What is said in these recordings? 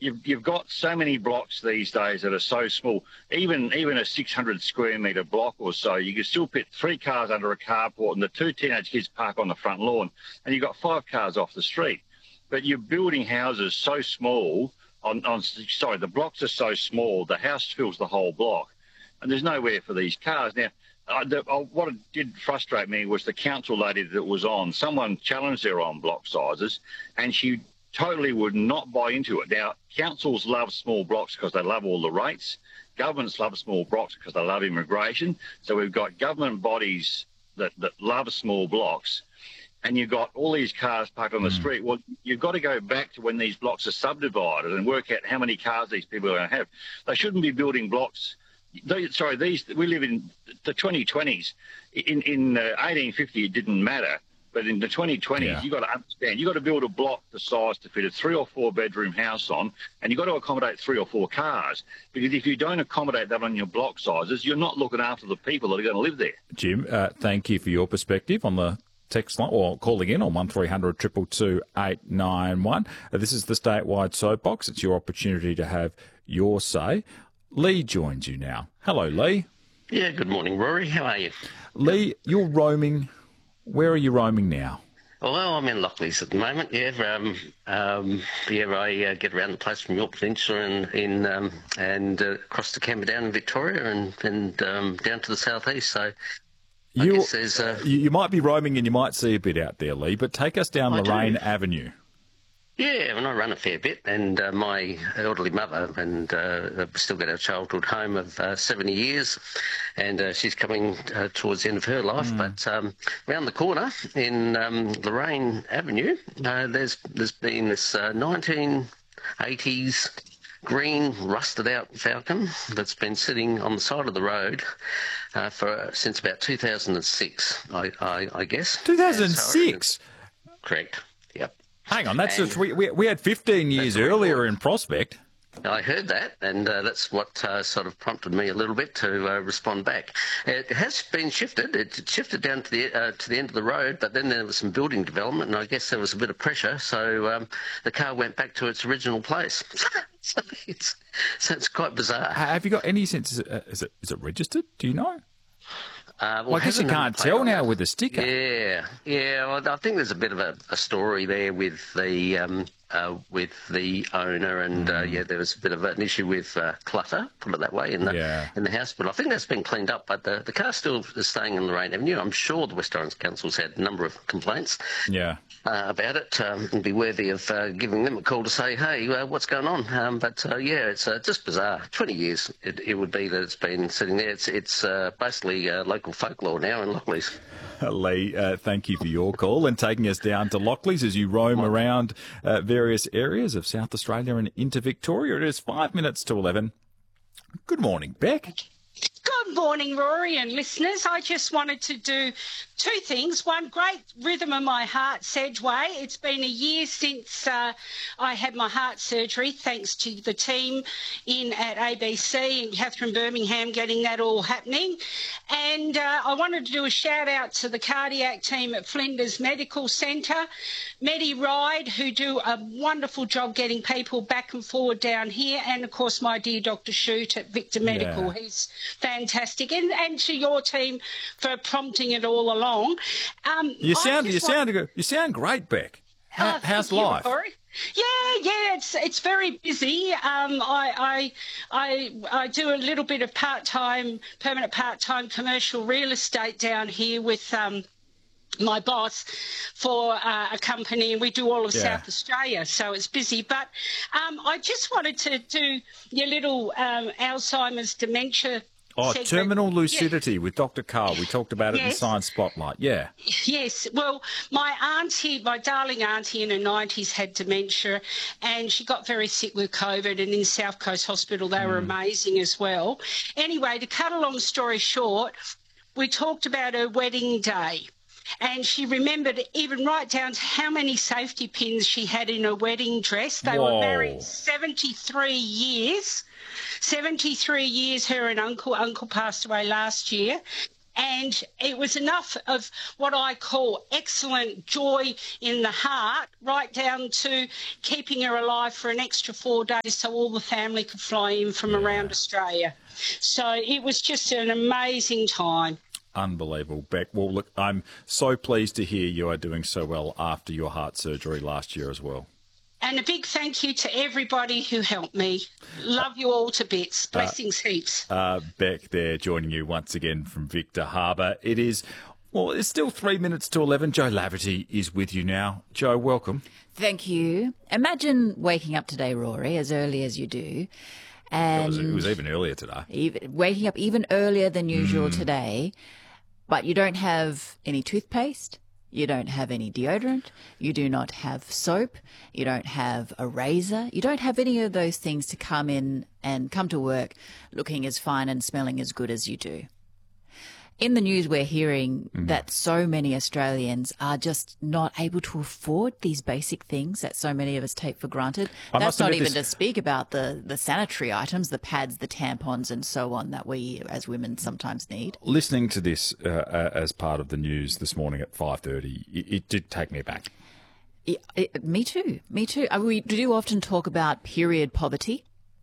you've got so many blocks these days that are so small. Even a 600 square metre block or so, you can still fit 3 cars under a carport and the 2 teenage kids park on the front lawn, and you've got 5 cars off the street. But you're building houses so small. The blocks are so small, the house fills the whole block, and there's nowhere for these cars. Now, what did frustrate me was the council lady that was on. Someone challenged her on block sizes, and she totally would not buy into it. Now, councils love small blocks because they love all the rates. Governments love small blocks because they love immigration. So we've got government bodies that love small blocks, and you've got all these cars parked on the street. Well, you've got to go back to when these blocks are subdivided and work out how many cars these people are going to have. They shouldn't be building blocks. We live in the 2020s. In 1850, it didn't matter. But in the 2020s, you've got to understand, you've got to build a block the size to fit a 3 or 4 bedroom house on, and you've got to accommodate 3 or 4 cars. Because if you don't accommodate that on your block sizes, you're not looking after the people that are going to live there. Jim, thank you for your perspective on the text line, or calling in on 1300 222 891. This is the statewide soapbox. It's your opportunity to have your say. Lee joins you now. Hello, Lee. Yeah, good morning, Rory. How are you? Lee, you're roaming. Where are you roaming now? Well, I'm in Lockleys at the moment. I get around the place from York Peninsula and across to Camperdown in Victoria and down to the southeast. So I guess there's you might be roaming and you might see a bit out there, Lee. But take us down Lorraine Avenue. Yeah, and I run a fair bit, and my elderly mother, and I've still got our childhood home of 70 years, and she's coming towards the end of her life. But round the corner in Lorraine Avenue, there's been this 1980s green rusted-out Falcon that's been sitting on the side of the road since about 2006, I guess. 2006? Correct, yep. Hang on, we had 15 years earlier in Prospect. I heard that, and that's what sort of prompted me a little bit to respond back. It has been shifted. It shifted down to the end of the road, but then there was some building development, and I guess there was a bit of pressure, so the car went back to its original place. so it's quite bizarre. Have you got any sense? Is it registered? Do you know? Well, I guess you can't tell now with the sticker. Yeah. Well, I think there's a bit of a story there with the owner, and there was a bit of an issue with clutter, put it that way, in the house. But I think that's been cleaned up. But the car still is staying in Lorraine Avenue. I'm sure the West Orange Council's had a number of complaints about it, and be worthy of giving them a call to say, hey, what's going on? It's just bizarre. 20 years it would be that it's been sitting there. It's basically local folklore now in Lockleys. Lee, thank you for your call and taking us down to Lockleys as you roam around various areas of South Australia and into Victoria. It is 5 minutes to 11. Good morning, Beck. Good morning, Rory and listeners. I just wanted to do 2 things. One, great rhythm of my heart, Sedgway. It's been a year since I had my heart surgery, thanks to the team at ABC and Catherine Birmingham getting that all happening. And I wanted to do a shout out to the cardiac team at Flinders Medical Centre, Medi Ride, who do a wonderful job getting people back and forward down here, and of course my dear Dr. Shute at Victor Medical. He's fantastic, and to your team for prompting it all along. You sound great, Beck. How's life? Yeah, it's very busy. I do a little bit of permanent part-time commercial real estate down here with my boss for a company, and we do all of South Australia, so it's busy. But I just wanted to do your little Alzheimer's dementia segment. Terminal lucidity with Dr. Carl. We talked about it in Science Spotlight. Yeah. Yes. Well, my darling auntie in her 90s had dementia, and she got very sick with COVID, and in South Coast Hospital they were amazing as well. Anyway, to cut a long story short, we talked about her wedding day. And she remembered even right down to how many safety pins she had in her wedding dress. They were married 73 years. 73 years, her and Uncle. Uncle passed away last year. And it was enough of what I call excellent joy in the heart, right down to keeping her alive for an extra 4 days so all the family could fly in from around Australia. So it was just an amazing time. Unbelievable, Beck. Well, look, I'm so pleased to hear you are doing so well after your heart surgery last year as well. And a big thank you to everybody who helped me. Love you all to bits. Blessings heaps. Beck there joining you once again from Victor Harbour. It's still 3 minutes to 11. Jo Laverty is with you now. Jo, welcome. Thank you. Imagine waking up today, Rory, as early as you do. And it was even earlier today. Waking up even earlier than usual today, but you don't have any toothpaste. You don't have any deodorant, you do not have soap, you don't have a razor, you don't have any of those things to come in and come to work looking as fine and smelling as good as you do. In the news, we're hearing that so many Australians are just not able to afford these basic things that so many of us take for granted. That's not even to speak about the sanitary items, the pads, the tampons and so on that we as women sometimes need. Listening to this as part of the news this morning at 5:30, it did take me aback. Me too. We do often talk about period poverty.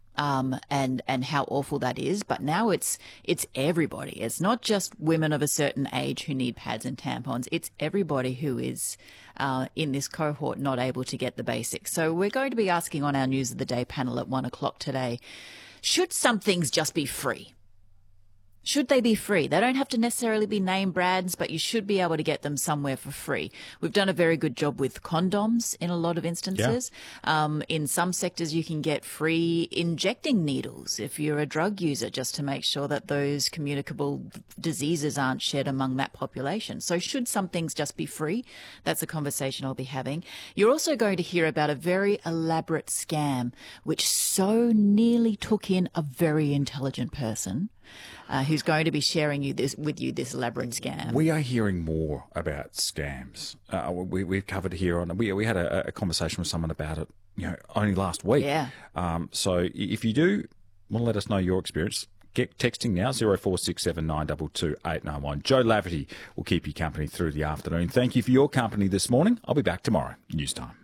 And how awful that is, but now it's everybody. It's not just women of a certain age who need pads and tampons. It's everybody who is in this cohort not able to get the basics. So we're going to be asking on our News of the Day panel at 1 o'clock today, should some things just be free? Should they be free? They don't have to necessarily be name brands, but you should be able to get them somewhere for free. We've done a very good job with condoms in a lot of instances. Yeah. In some sectors, you can get free injecting needles if you're a drug user, just to make sure that those communicable diseases aren't shared among that population. So should some things just be free? That's a conversation I'll be having. You're also going to hear about a very elaborate scam, which so nearly took in a very intelligent person. Who's going to be sharing with you this elaborate scam. We are hearing more about scams. We've covered here on we had a conversation with someone about it, only last week. Yeah. So if you do want to let us know your experience, get texting now 0467 922 891. Jo Laverty will keep you company through the afternoon. Thank you for your company this morning. I'll be back tomorrow. News time.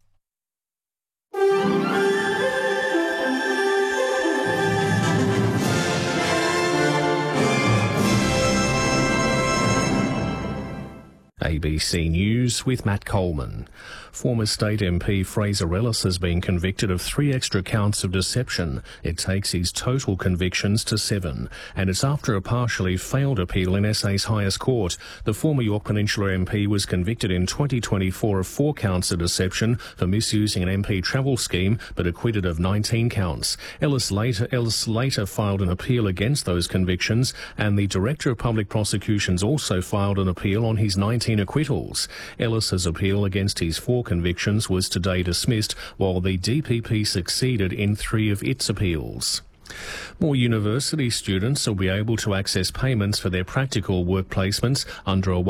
ABC News with Matt Coleman. Former state MP Fraser Ellis has been convicted of 3 extra counts of deception. It takes his total convictions to 7, and it's after a partially failed appeal in SA's highest court. The former Yorke Peninsula MP was convicted in 2024 of 4 counts of deception for misusing an MP travel scheme, but acquitted of 19 counts. Ellis later filed an appeal against those convictions, and the Director of Public Prosecutions also filed an appeal on his 19 acquittals. Ellis's appeal against his 4 convictions was today dismissed, while the DPP succeeded in 3 of its appeals. More university students will be able to access payments for their practical work placements under a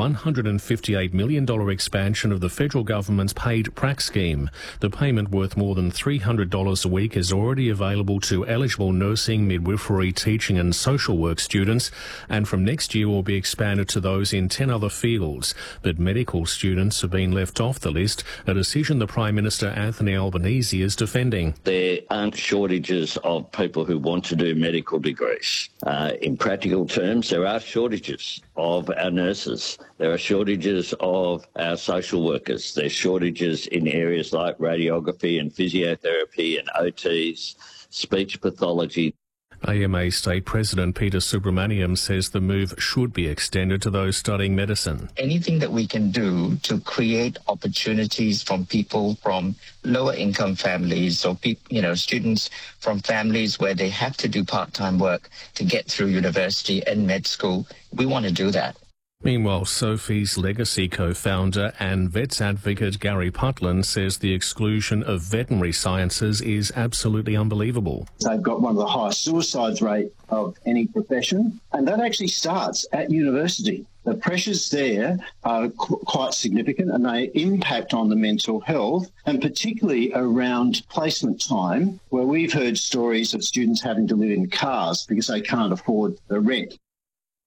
$158 million expansion of the federal government's paid prac scheme. The payment, worth more than $300 a week, is already available to eligible nursing, midwifery, teaching and social work students, and from next year will be expanded to those in 10 other fields. But medical students have been left off the list, a decision the Prime Minister Anthony Albanese is defending. There aren't shortages of people who want to do medical degrees. In practical terms, there are shortages of our nurses. There are shortages of our social workers. There's shortages in areas like radiography and physiotherapy and OTs, speech pathology. AMA State President Peter Subramaniam says the move should be extended to those studying medicine. Anything that we can do to create opportunities from people from lower income families or students from families where they have to do part-time work to get through university and med school, we want to do that. Meanwhile, Sophie's Legacy co-founder and vets advocate Gary Putland says the exclusion of veterinary sciences is absolutely unbelievable. They've got one of the highest suicide rate of any profession, and that actually starts at university. The pressures there are quite significant, and they impact on the mental health, and particularly around placement time, where we've heard stories of students having to live in cars because they can't afford the rent.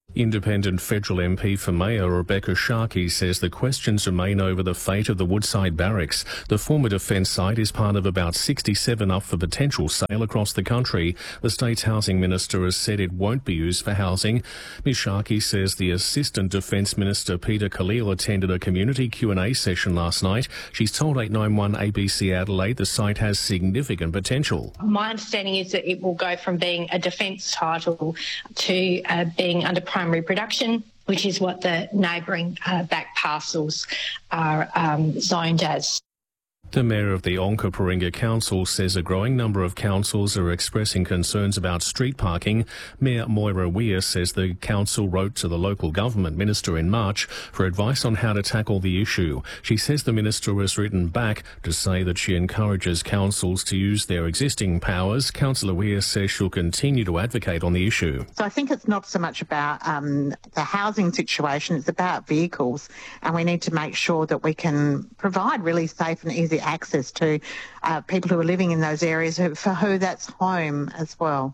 Independent federal MP for Mayor Rebecca Sharkey says the questions remain over the fate of the Woodside Barracks. The former defence site is part of about 67 up for potential sale across the country. The state's housing minister has said it won't be used for housing. Ms Sharkey says the Assistant Defence Minister Peter Khalil attended a community Q&A session last night. She's told 891 ABC Adelaide the site has significant potential. My understanding is that it will go from being a defence title to being under primary production, which is what the neighbouring back parcels are zoned as. The Mayor of the Onkaparinga Council says a growing number of councils are expressing concerns about street parking. Mayor Moira Weir says the council wrote to the local government minister in March for advice on how to tackle the issue. She says the minister has written back to say that she encourages councils to use their existing powers. Councillor Weir says she'll continue to advocate on the issue. So I think it's not so much about the housing situation, it's about vehicles, and we need to make sure that we can provide really safe and easy access to people who are living in those areas for who that's home as well.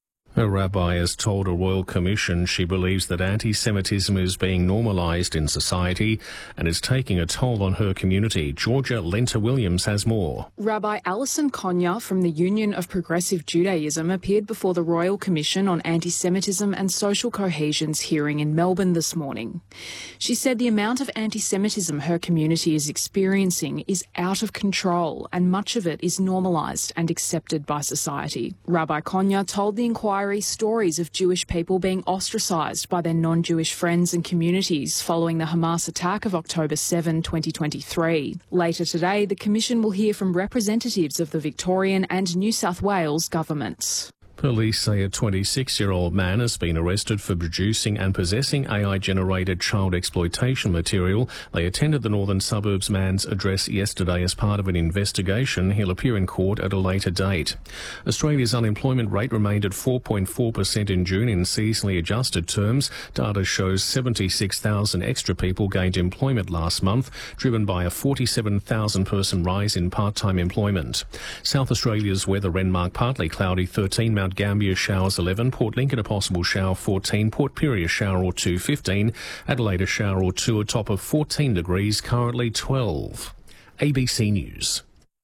A rabbi has told a royal commission she believes that anti-Semitism is being normalised in society and is taking a toll on her community. Georgia Lenter-Williams has more. Rabbi Alison Konya from the Union of Progressive Judaism appeared before the Royal Commission on Anti-Semitism and Social Cohesion's hearing in Melbourne this morning. She said the amount of anti-Semitism her community is experiencing is out of control and much of it is normalised and accepted by society. Rabbi Konya told the inquiry stories of Jewish people being ostracised by their non-Jewish friends and communities following the Hamas attack of October 7, 2023. Later today, the Commission will hear from representatives of the Victorian and New South Wales governments. Police say a 26-year-old man has been arrested for producing and possessing AI-generated child exploitation material. They attended the Northern Suburbs man's address yesterday as part of an investigation. He'll appear in court at a later date. Australia's unemployment rate remained at 4.4% in June in seasonally adjusted terms. Data shows 76,000 extra people gained employment last month, driven by a 47,000-person rise in part-time employment. South Australia's weather: Renmark partly cloudy 13, Mount Gambier showers 11, Port Lincoln a possible shower 14, Port Pirie a shower or 2 15, Adelaide a shower or 2, a top of 14 degrees, currently 12. ABC News.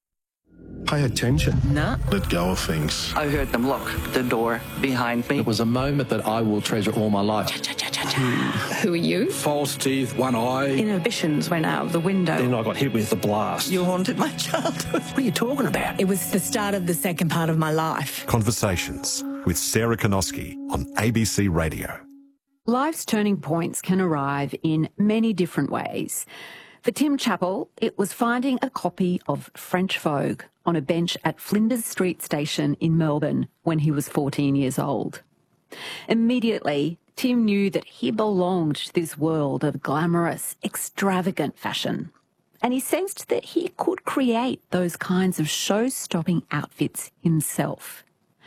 Pay attention. No. Let go of things. I heard them lock the door behind me. It was a moment that I will treasure all my life. Who are you? False teeth, one eye. Inhibitions went out of the window. Then I got hit with the blast. You haunted my childhood. What are you talking about? It was the start of the second part of my life. Conversations with Sarah Konoski on ABC Radio. Life's turning points can arrive in many different ways. For Tim Chappell, it was finding a copy of French Vogue on a bench at Flinders Street Station in Melbourne when he was 14 years old. Immediately, Tim knew that he belonged to this world of glamorous, extravagant fashion. And he sensed that he could create those kinds of show-stopping outfits himself.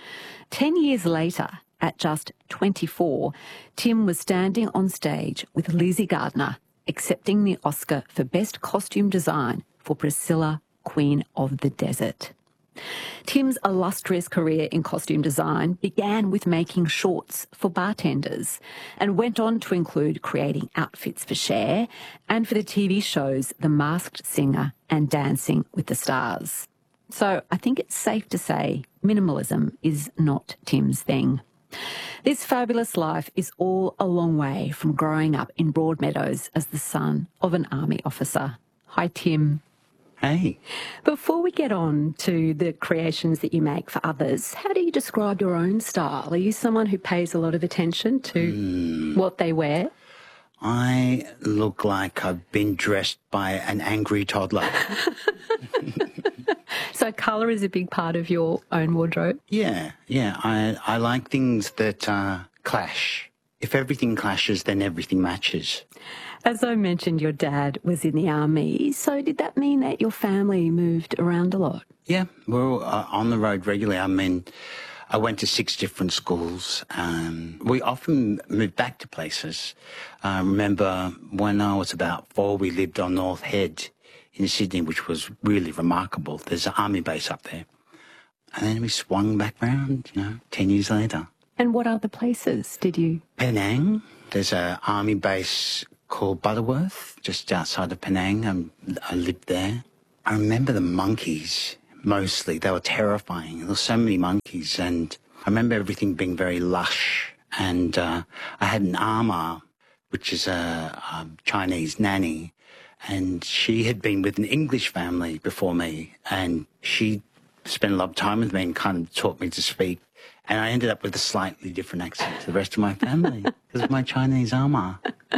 10 years later, at just 24, Tim was standing on stage with Lizzie Gardner, accepting the Oscar for Best Costume Design for Priscilla, Queen of the Desert. Tim's illustrious career in costume design began with making shorts for bartenders and went on to include creating outfits for Cher and for the TV shows The Masked Singer and Dancing with the Stars. So I think it's safe to say minimalism is not Tim's thing. This fabulous life is all a long way from growing up in Broadmeadows as the son of an army officer. Hi, Tim. Hey. Before we get on to the creations that you make for others, how do you describe your own style? Are you someone who pays a lot of attention to what they wear? I look like I've been dressed by an angry toddler. So colour is a big part of your own wardrobe? Yeah. I like things that clash. If everything clashes, then everything matches. As I mentioned, your dad was in the army, so did that mean that your family moved around a lot? Yeah, we're on the road regularly. I mean, I went to 6 different schools. We often moved back to places. I remember when I was about 4, we lived on North Head in Sydney, which was really remarkable. There's an army base up there. And then we swung back round, 10 years later. And what other places did you? Penang, There's an army base called Butterworth, just outside of Penang, and I lived there. I remember the monkeys, mostly. They were terrifying. There were so many monkeys, and I remember everything being very lush. And I had an ama, which is a Chinese nanny, and she had been with an English family before me, and she spent a lot of time with me and kind of taught me to speak. And I ended up with a slightly different accent to the rest of my family because of my Chinese ama.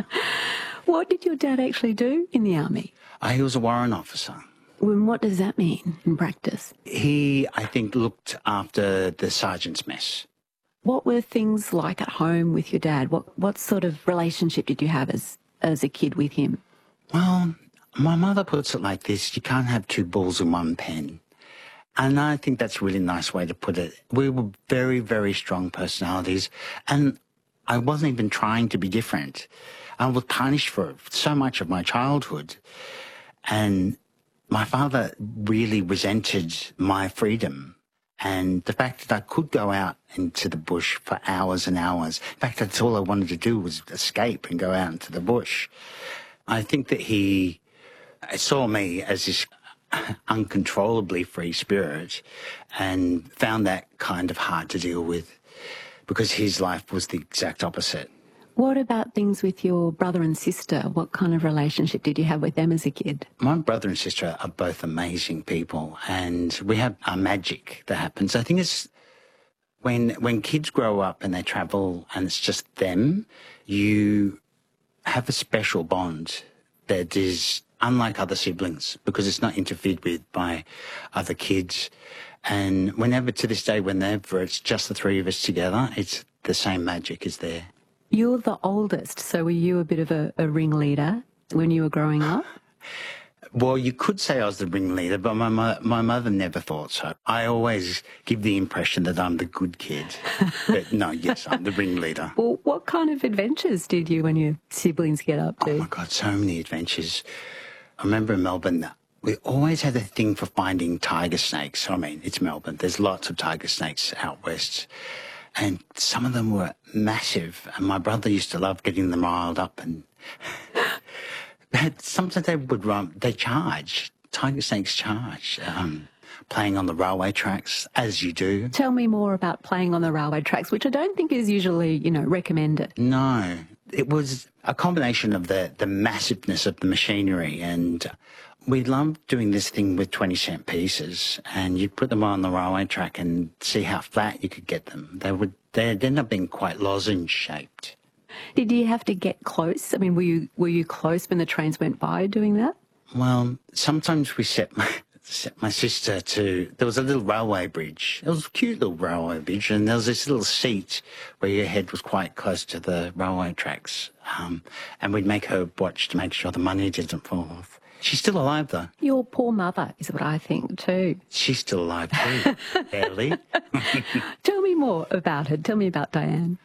What did your dad actually do in the army? He was a warrant officer. And what does that mean in practice? He, I think, looked after the sergeant's mess. What were things like at home with your dad? What sort of relationship did you have as a kid with him? Well, my mother puts it like this: you can't have two balls in one pen. And I think that's a really nice way to put it. We were very, very strong personalities, and I wasn't even trying to be different. I was punished for so much of my childhood. And my father really resented my freedom and the fact that I could go out into the bush for hours and hours. In fact, that's all I wanted to do was escape and go out into the bush. I think that he saw me as this uncontrollably free spirit and found that kind of hard to deal with because his life was the exact opposite. What about things with your brother and sister? What kind of relationship did you have with them as a kid? My brother and sister are both amazing people, and we have a magic that happens. I think it's when kids grow up and they travel and it's just them, you have a special bond that is unlike other siblings because it's not interfered with by other kids. And whenever, to this day, whenever it's just the three of us together, it's the same magic is there. You're the oldest, so were you a bit of a ringleader when you were growing up? Well, you could say I was the ringleader, but my mother never thought so. I always give the impression that I'm the good kid. But no, yes, I'm the ringleader. Well, what kind of adventures did you and your siblings get up to? Oh, my God, so many adventures. I remember in Melbourne, we always had a thing for finding tiger snakes. I mean, it's Melbourne. There's lots of tiger snakes out west. And some of them were massive. And my brother used to love getting them riled up. And sometimes they would run, they charge. Tiger snakes charge. Playing on the railway tracks, as you do. Tell me more about playing on the railway tracks, which I don't think is usually, recommended. No. It was a combination of the massiveness of the machinery, and we loved doing this thing with 20-cent pieces, and you'd put them on the railway track and see how flat you could get them. They'd end up being quite lozenge-shaped. Did you have to get close? I mean, were you close when the trains went by doing that? Well, sometimes we set my sister to... There was a little railway bridge. It was a cute little railway bridge, and there was this little seat where your head was quite close to the railway tracks. And we'd make her watch to make sure the money didn't fall off. She's still alive, though. Your poor mother is what I think, too. She's still alive, too, barely. Tell me more about her. Tell me about Diane.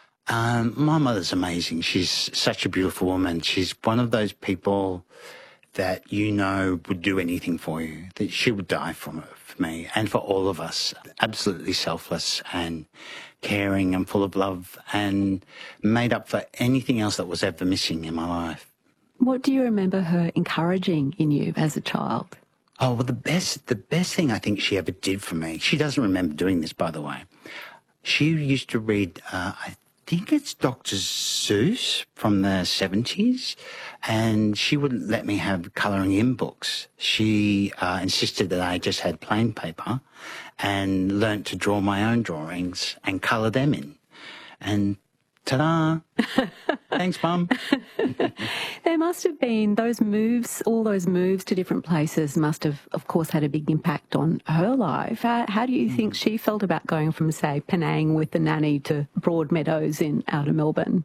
My mother's amazing. She's such a beautiful woman. She's one of those people that would do anything for you, that she would die for me and for all of us. Absolutely selfless and caring and full of love and made up for anything else that was ever missing in my life. What do you remember her encouraging in you as a child? Oh, well, the best thing I think she ever did for me, she doesn't remember doing this, by the way. She used to read, I think it's Dr. Seuss from the 70s, and she wouldn't let me have colouring in books. She insisted that I just had plain paper and learnt to draw my own drawings and colour them in. And ta-da! Thanks, Mum. There must have been all those moves to different places must have, of course, had a big impact on her life. How do you think she felt about going from, say, Penang with the nanny to Broadmeadows in outer Melbourne?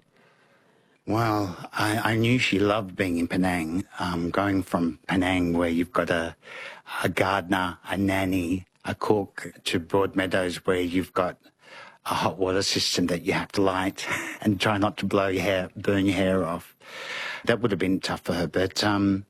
Well, I knew she loved being in Penang. Going from Penang, where you've got a gardener, a nanny, a cook, to Broadmeadows, where you've got a hot water system that you have to light and try not to burn your hair off. That would have been tough for her. But the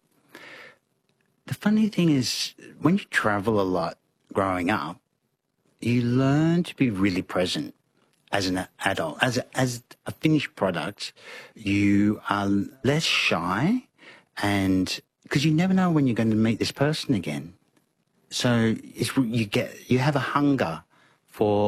funny thing is, when you travel a lot growing up, you learn to be really present. as an adult. As a finished product, you are less shy, and because you never know when you're going to meet this person again. So you have a hunger for